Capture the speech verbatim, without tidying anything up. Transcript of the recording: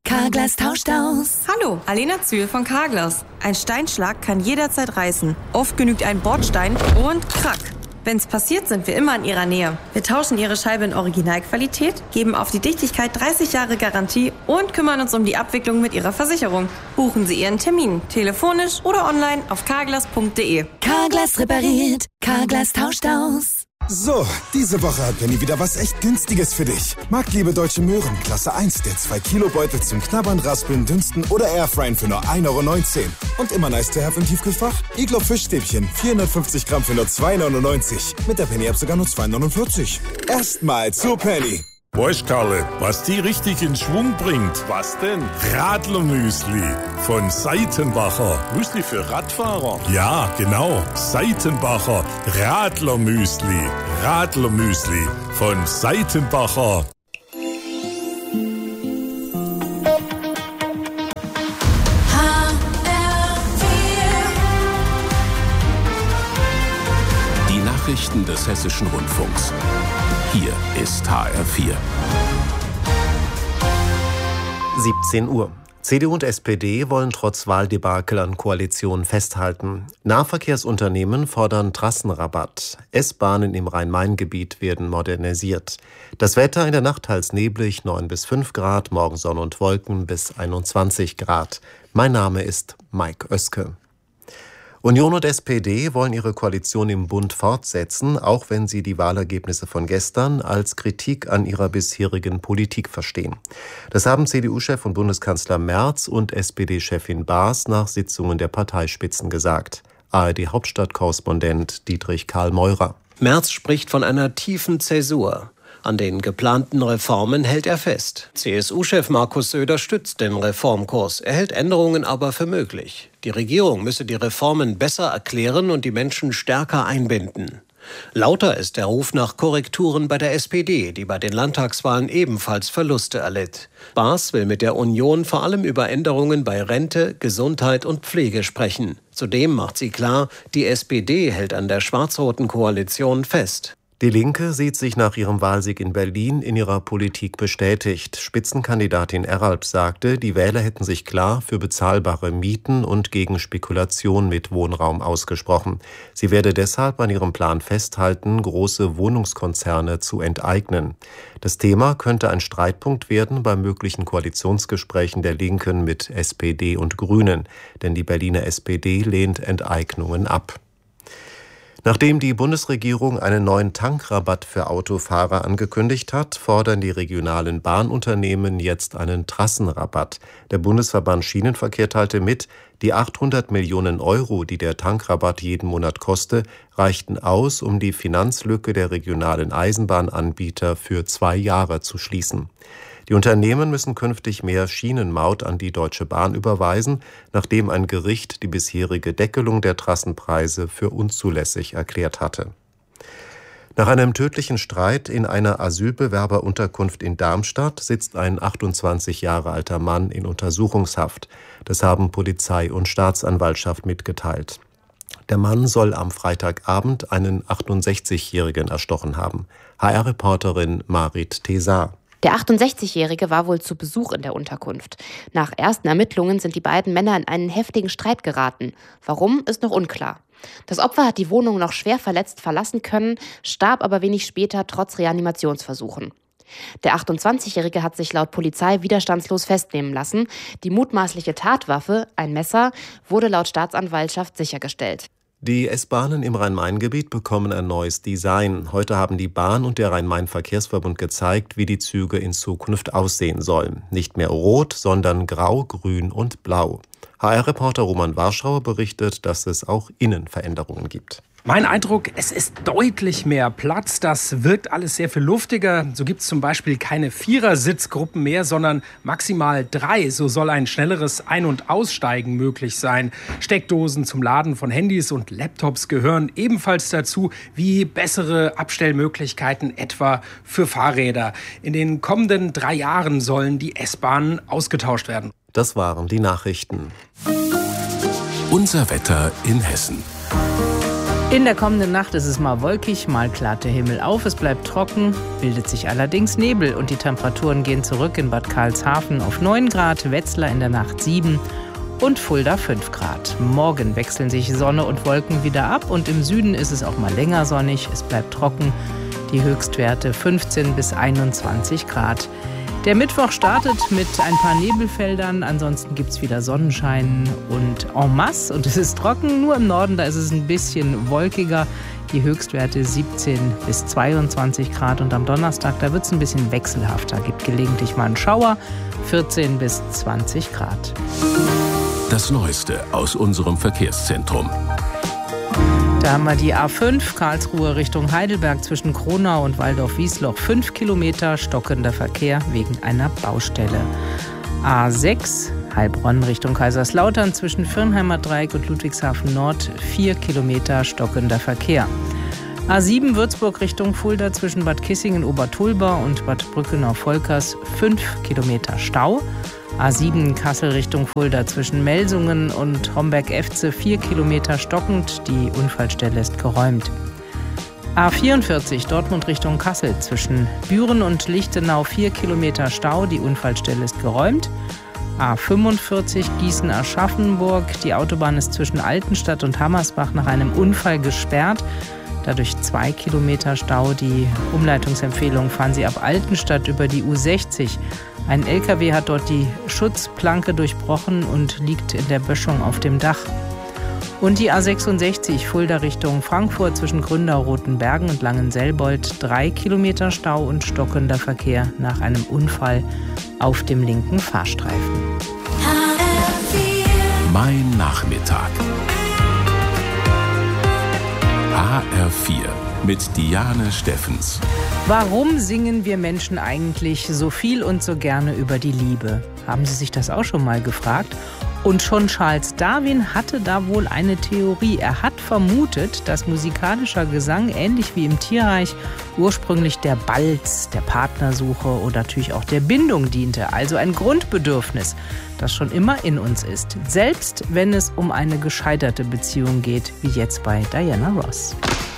Carglass tauscht aus. Hallo, Alena Zühl von Carglass. Ein Steinschlag kann jederzeit reißen. Oft genügt ein Bordstein und krack. Wenn's passiert, sind wir immer in Ihrer Nähe. Wir tauschen Ihre Scheibe in Originalqualität, geben auf die Dichtigkeit dreißig Jahre Garantie und kümmern uns um die Abwicklung mit Ihrer Versicherung. Buchen Sie Ihren Termin, telefonisch oder online auf carglass punkt de. Carglass repariert. Carglass tauscht aus. So, diese Woche hat Penny wieder was echt Günstiges für dich. Marktliebe Deutsche Möhren, Klasse eins, der zwei Kilo Beutel zum Knabbern, Raspeln, Dünsten oder Airfryen für nur ein Euro neunzehn. Und immer nice to have im Tiefkühlfach? Iglo Fischstäbchen, vierhundertfünfzig Gramm für nur zwei neunundneunzig. Mit der Penny-App sogar nur zwei neunundvierzig. Erstmal zu Penny. Weißt, Karle, was die richtig in Schwung bringt? Was denn? Radlermüsli von Seitenbacher. Müsli für Radfahrer? Ja, genau. Seitenbacher Radlermüsli. Radlermüsli von Seitenbacher. Die Nachrichten des Hessischen Rundfunks. Hier ist H R vier. siebzehn Uhr. C D U und S P D wollen trotz Wahldebakel an Koalitionen festhalten. Nahverkehrsunternehmen fordern Trassenrabatt. S-Bahnen im Rhein-Main-Gebiet werden modernisiert. Das Wetter in der Nacht teils neblig, neun bis fünf Grad, morgen Sonne und Wolken bis einundzwanzig Grad. Mein Name ist Mike Oeske. Union und S P D wollen ihre Koalition im Bund fortsetzen, auch wenn sie die Wahlergebnisse von gestern als Kritik an ihrer bisherigen Politik verstehen. Das haben C D U-Chef und Bundeskanzler Merz und S P D-Chefin Baas nach Sitzungen der Parteispitzen gesagt. A R D-Hauptstadtkorrespondent Dietrich Karl Meurer. Merz spricht von einer tiefen Zäsur. An den geplanten Reformen hält er fest. C S U-Chef Markus Söder stützt den Reformkurs. Er hält Änderungen aber für möglich. Die Regierung müsse die Reformen besser erklären und die Menschen stärker einbinden. Lauter ist der Ruf nach Korrekturen bei der S P D, die bei den Landtagswahlen ebenfalls Verluste erlitt. Baas will mit der Union vor allem über Änderungen bei Rente, Gesundheit und Pflege sprechen. Zudem macht sie klar, die S P D hält an der schwarz-roten Koalition fest. Die Linke sieht sich nach ihrem Wahlsieg in Berlin in ihrer Politik bestätigt. Spitzenkandidatin Eralp sagte, die Wähler hätten sich klar für bezahlbare Mieten und gegen Spekulation mit Wohnraum ausgesprochen. Sie werde deshalb an ihrem Plan festhalten, große Wohnungskonzerne zu enteignen. Das Thema könnte ein Streitpunkt werden bei möglichen Koalitionsgesprächen der Linken mit S P D und Grünen, denn die Berliner S P D lehnt Enteignungen ab. Nachdem die Bundesregierung einen neuen Tankrabatt für Autofahrer angekündigt hat, fordern die regionalen Bahnunternehmen jetzt einen Trassenrabatt. Der Bundesverband Schienenverkehr teilte mit, die achthundert Millionen Euro, die der Tankrabatt jeden Monat koste, reichten aus, um die Finanzlücke der regionalen Eisenbahnanbieter für zwei Jahre zu schließen. Die Unternehmen müssen künftig mehr Schienenmaut an die Deutsche Bahn überweisen, nachdem ein Gericht die bisherige Deckelung der Trassenpreise für unzulässig erklärt hatte. Nach einem tödlichen Streit in einer Asylbewerberunterkunft in Darmstadt sitzt ein achtundzwanzig Jahre alter Mann in Untersuchungshaft. Das haben Polizei und Staatsanwaltschaft mitgeteilt. Der Mann soll am Freitagabend einen achtundsechzigjährigen erstochen haben. H R-Reporterin Marit Tesar. Der achtundsechzigjährige war wohl zu Besuch in der Unterkunft. Nach ersten Ermittlungen sind die beiden Männer in einen heftigen Streit geraten. Warum, ist noch unklar. Das Opfer hat die Wohnung noch schwer verletzt verlassen können, starb aber wenig später trotz Reanimationsversuchen. Der achtundzwanzigjährige hat sich laut Polizei widerstandslos festnehmen lassen. Die mutmaßliche Tatwaffe, ein Messer, wurde laut Staatsanwaltschaft sichergestellt. Die S-Bahnen im Rhein-Main-Gebiet bekommen ein neues Design. Heute haben die Bahn und der Rhein-Main-Verkehrsverbund gezeigt, wie die Züge in Zukunft aussehen sollen. Nicht mehr rot, sondern grau, grün und blau. H R-Reporter Roman Warschauer berichtet, dass es auch innen Veränderungen gibt. Mein Eindruck, es ist deutlich mehr Platz. Das wirkt alles sehr viel luftiger. So gibt es zum Beispiel keine Vierersitzgruppen mehr, sondern maximal drei. So soll ein schnelleres Ein- und Aussteigen möglich sein. Steckdosen zum Laden von Handys und Laptops gehören ebenfalls dazu, wie bessere Abstellmöglichkeiten etwa für Fahrräder. In den kommenden drei Jahren sollen die S-Bahnen ausgetauscht werden. Das waren die Nachrichten. Unser Wetter in Hessen. In der kommenden Nacht ist es mal wolkig, mal klart der Himmel auf. Es bleibt trocken, bildet sich allerdings Nebel und die Temperaturen gehen zurück in Bad Karlshafen auf neun Grad, Wetzlar in der Nacht sieben und Fulda fünf Grad. Morgen wechseln sich Sonne und Wolken wieder ab und im Süden ist es auch mal länger sonnig. Es bleibt trocken, die Höchstwerte fünfzehn bis einundzwanzig Grad. Der Mittwoch startet mit ein paar Nebelfeldern, ansonsten gibt es wieder Sonnenschein und en masse und es ist trocken. Nur im Norden, da ist es ein bisschen wolkiger. Die Höchstwerte siebzehn bis zweiundzwanzig Grad und am Donnerstag, da wird es ein bisschen wechselhafter. Gibt gelegentlich mal einen Schauer, vierzehn bis zwanzig Grad. Das Neueste aus unserem Verkehrszentrum. Da haben wir die A fünf, Karlsruhe Richtung Heidelberg zwischen Kronau und Waldorf-Wiesloch. Fünf Kilometer stockender Verkehr wegen einer Baustelle. A sechs, Heilbronn Richtung Kaiserslautern zwischen Firnheimer Dreieck und Ludwigshafen Nord. Vier Kilometer stockender Verkehr. A sieben, Würzburg Richtung Fulda zwischen Bad Kissingen-Obertulba und Bad Brückenau-Volkers. Fünf Kilometer Stau. A sieben Kassel Richtung Fulda zwischen Melsungen und Homberg-Efze vier Kilometer stockend, die Unfallstelle ist geräumt. A vierundvierzig Dortmund Richtung Kassel zwischen Büren und Lichtenau vier Kilometer Stau, die Unfallstelle ist geräumt. A fünfundvierzig Gießen-Aschaffenburg, die Autobahn ist zwischen Altenstadt und Hammersbach nach einem Unfall gesperrt. Dadurch zwei Kilometer Stau. Die Umleitungsempfehlung, fahren Sie ab Altenstadt über die U sechzig. Ein L K W hat dort die Schutzplanke durchbrochen und liegt in der Böschung auf dem Dach. Und die A sechsundsechzig Fulda Richtung Frankfurt zwischen Gründau, Rotenbergen und Langenselbold. Drei Kilometer Stau und stockender Verkehr nach einem Unfall auf dem linken Fahrstreifen. Mein Nachmittag. H R vier mit Diane Steffens. Warum singen wir Menschen eigentlich so viel und so gerne über die Liebe? Haben Sie sich das auch schon mal gefragt? Und schon Charles Darwin hatte da wohl eine Theorie. Er hat vermutet, dass musikalischer Gesang, ähnlich wie im Tierreich, ursprünglich der Balz, der Partnersuche oder natürlich auch der Bindung diente. Also ein Grundbedürfnis, das schon immer in uns ist. Selbst wenn es um eine gescheiterte Beziehung geht, wie jetzt bei Diana Ross.